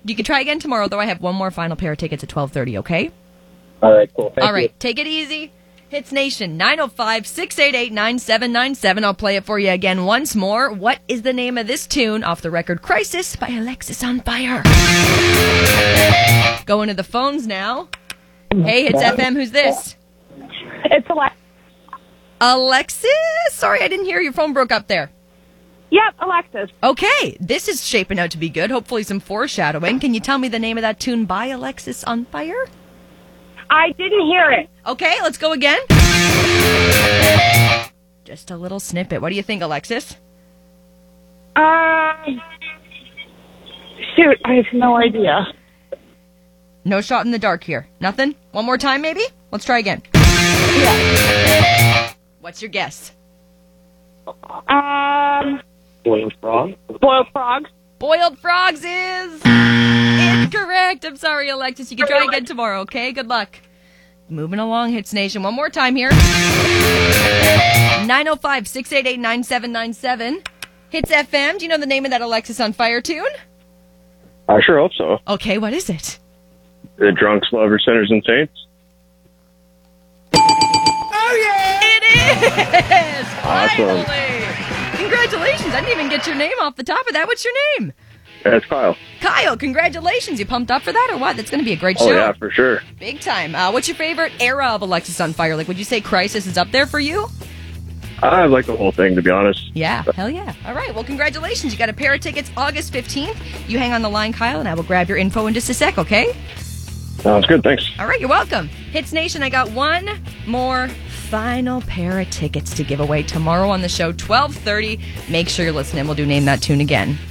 You can try again tomorrow, though. I have one more final pair of tickets at 12:30, okay? All right, cool. Thank All right, you. take it easy. Hits Nation, 905-688-9797. I'll play it for you again once more. What is the name of this tune off the record Crisis by Alexis on Fire? Going to the phones now. Hey, Hits FM, who's this? It's Alexis. Alexis? Sorry, I didn't hear. Your phone broke up there. Yep, Alexis. Okay, this is shaping out to be good. Hopefully some foreshadowing. Can you tell me the name of that tune by Alexis on Fire? I didn't hear it. Okay, let's go again. Just a little snippet. What do you think, Alexis? Shoot, I have no idea. No shot in the dark here. Nothing? One more time, maybe? Let's try again. Yeah. What's your guess? Boiled frog? Boiled frogs. Boiled frogs is incorrect. I'm sorry, Alexis. You can try again tomorrow, okay? Good luck. Moving along, Hits Nation. One more time here. 905-688-9797. Hits FM. Do you know the name of that Alexis on Fire tune? I sure hope so. Okay, what is it? The Drunks, Lovers, Sinners, and Saints? Oh, yeah! It is! Awesome. Finally! Congratulations. I didn't even get your name off the top of that. What's your name? That's Kyle. Kyle, congratulations. You pumped up for that or what? That's going to be a great show. Oh, yeah, for sure. Big time. What's your favorite era of Alexis on Fire? Like, would you say Crisis is up there for you? I like the whole thing, to be honest. Yeah, hell yeah. All right, well, congratulations. You got a pair of tickets August 15th. You hang on the line, Kyle, and I will grab your info in just a sec, okay? Sounds good, thanks. All right, you're welcome. Hits Nation, I got one more final pair of tickets to give away tomorrow on the show, 12:30. Make sure you're listening. We'll do Name That Tune again.